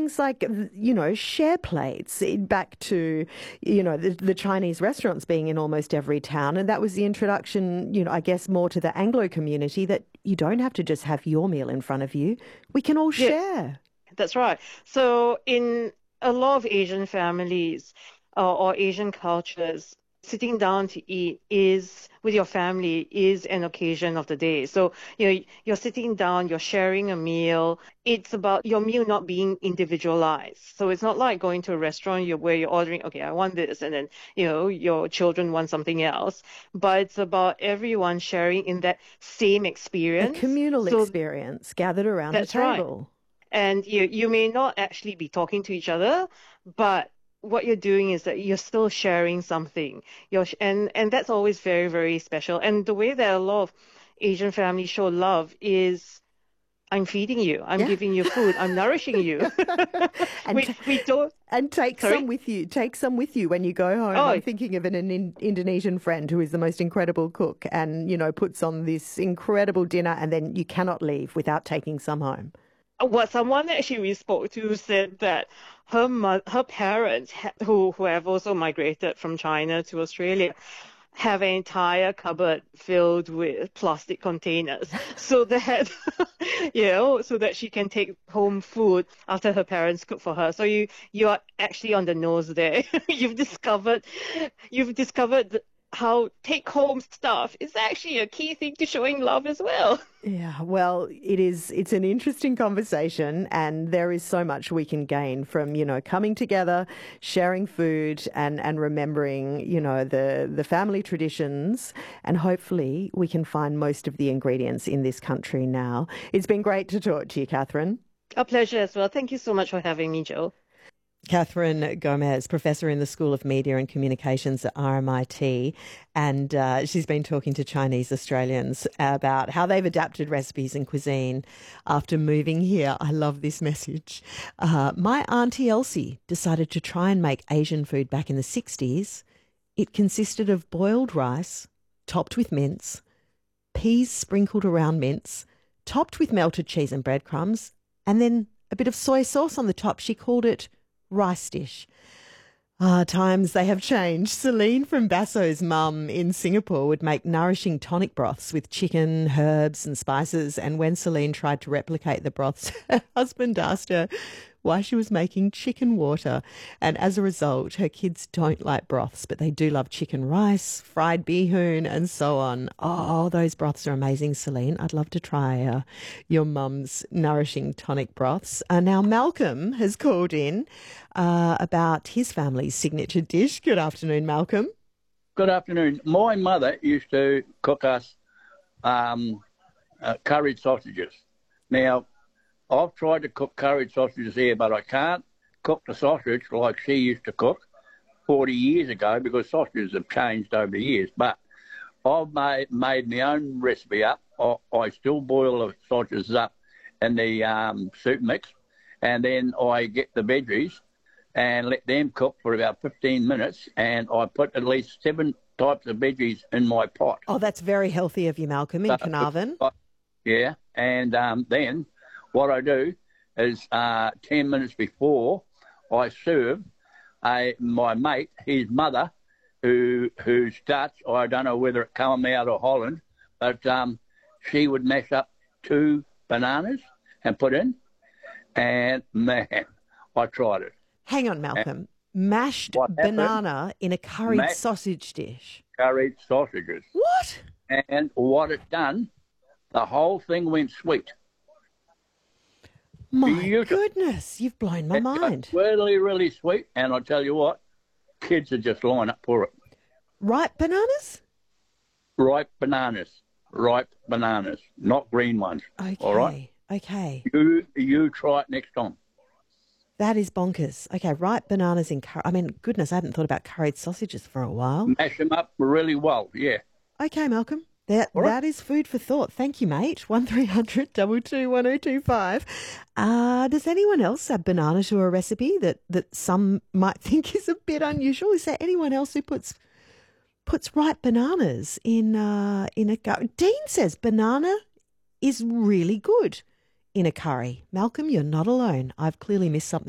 things like, share plates, back to, the Chinese restaurants being in almost every town. And that was the introduction, I guess, more to the Anglo community, that you don't have to just have your meal in front of you. We can all share. That's right. So in a lot of Asian families or Asian cultures, sitting down to eat is with your family is an occasion of the day. So, you're sitting down, you're sharing a meal. It's about your meal not being individualized. So it's not like going to a restaurant where you're ordering, okay, I want this, and then, your children want something else. But it's about everyone sharing in that same A experience. communal experience gathered around a That's right. table. And you may not actually be talking to each other, but what you're doing is that you're still sharing something. And that's always very, very special. And the way that a lot of Asian families show love is, I'm feeding you, I'm Yeah. giving you food, I'm nourishing you. And We don't. And take Sorry? some with you. Take some with you when you go home. Oh, I'm thinking of an Indonesian friend who is the most incredible cook and, puts on this incredible dinner, and then you cannot leave without taking some home. what someone actually we spoke to said that her parents, who have also migrated from China to Australia, have an entire cupboard filled with plastic containers so that so that she can take home food after her parents cook for her. So you are actually on the nose there. You've discovered how take home stuff is actually a key thing to showing love as well. Yeah, well, it's an interesting conversation, and there is so much we can gain from, coming together, sharing food, and remembering, the family traditions, and hopefully we can find most of the ingredients in this country now. It's been great to talk to you, Catherine. A pleasure as well. Thank you so much for having me, Joe. Catherine Gomez, Professor in the School of Media and Communications at RMIT, and she's been talking to Chinese Australians about how they've adapted recipes and cuisine after moving here. I love this message. My Auntie Elsie decided to try and make Asian food back in the 60s. It consisted of boiled rice, topped with mince, peas sprinkled around mince, topped with melted cheese and breadcrumbs, and then a bit of soy sauce on the top. She called it rice dish. Times they have changed. Celine from Basso's mum in Singapore would make nourishing tonic broths with chicken, herbs and spices, and when Celine tried to replicate the broths, her husband asked her why she was making chicken water, and as a result her kids don't like broths, but they do love chicken rice, fried bihun and so on. Oh, those broths are amazing, Celine. I'd love to try your mum's nourishing tonic broths. Now Malcolm has called in about his family's signature dish. Good afternoon, Malcolm. Good afternoon. My mother used to cook us curried sausages. Now, I've tried to cook curried sausages here, but I can't cook the sausage like she used to cook 40 years ago because sausages have changed over the years. But I've made my own recipe up. I still boil the sausages up in the soup mix, and then I get the veggies and let them cook for about 15 minutes, and I put at least 7 types of veggies in my pot. Oh, that's very healthy of you, Malcolm, in Carnarvon. Yeah, and then what I do is 10 minutes before I serve, my mate, his mother, who's Dutch, I don't know whether it came out of Holland, but she would mash up 2 bananas and put in, and man, I tried it. Hang on, Malcolm. Mashed banana in a curried sausage dish. Curried sausages. What? And what it done, the whole thing went sweet. My goodness, you've blown my mind. Really, really sweet. And I'll tell you what, kids are just line up for it. Ripe bananas? Ripe bananas. Ripe bananas, not green ones. Okay. All right? Okay. You try it next time. That is bonkers. Okay, ripe bananas in curry. I mean, goodness, I hadn't thought about curried sausages for a while. Mash them up really well, yeah. Okay, Malcolm. That is food for thought. Thank you, mate. 1300 222 1025. Does anyone else add banana to a recipe that some might think is a bit unusual? Is there anyone else who puts ripe bananas in a curry? Dean says banana is really good in a curry. Malcolm, you're not alone. I've clearly missed something.